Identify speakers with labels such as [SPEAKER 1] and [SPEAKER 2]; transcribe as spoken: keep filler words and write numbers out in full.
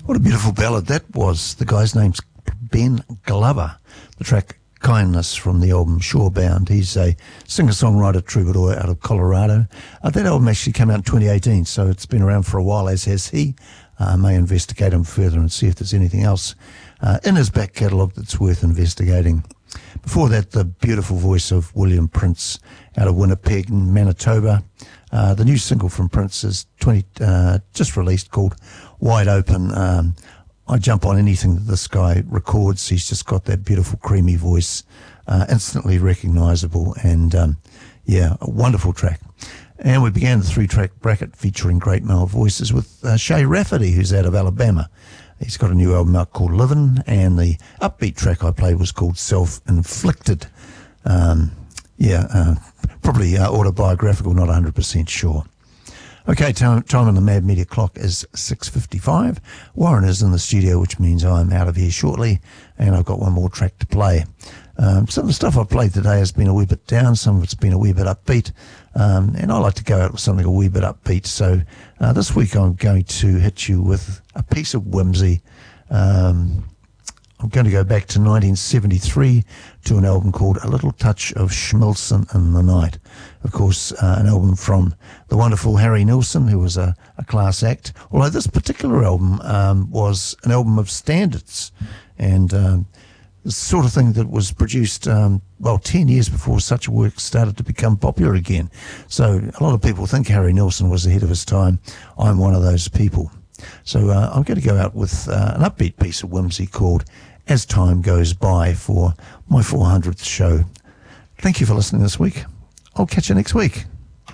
[SPEAKER 1] What a beautiful ballad that was. The guy's name's Ben Glover. The track Kindness from the album Shorebound. He's a singer-songwriter troubadour out of Colorado. Uh, that album actually came out in twenty eighteen, so it's been around for a while, as has he. I uh, may investigate him further and see if there's anything else uh, in his back catalogue that's worth investigating. Before that, the beautiful voice of William Prince out of Winnipeg, Manitoba. Uh, the new single from Prince is twenty uh, just released, called Wide Open. Um, I jump on anything that this guy records. He's just got that beautiful, creamy voice, uh, instantly recognisable, and um, yeah, a wonderful track. And we began the three-track bracket featuring great male voices with uh, Shay Rafferty, who's out of Alabama. He's got a new album out called Livin', and the upbeat track I played was called Self-Inflicted. Um, yeah, uh, probably uh, autobiographical, not one hundred percent sure. Okay, time, time on the Mad Media clock is six fifty-five. Warren is in the studio, which means I'm out of here shortly, and I've got one more track to play. Um, some of the stuff I've played today has been a wee bit down, some of it's been a wee bit upbeat, um, and I like to go out with something a wee bit upbeat. So uh, this week I'm going to hit you with a piece of whimsy. Um, I'm going to go back to nineteen seventy-three to an album called A Little Touch of Schmilson in the Night. Of course, uh, an album from the wonderful Harry Nilsson, who was a, a class act. Although this particular album um, was an album of standards, and um, the sort of thing that was produced, um, well, ten years before such work started to become popular again. So a lot of people think Harry Nilsson was ahead of his time. I'm one of those people. So uh, I'm going to go out with uh, an upbeat piece of whimsy called As Time Goes By for my four hundredth show. Thank you for listening this week. I'll catch you next week.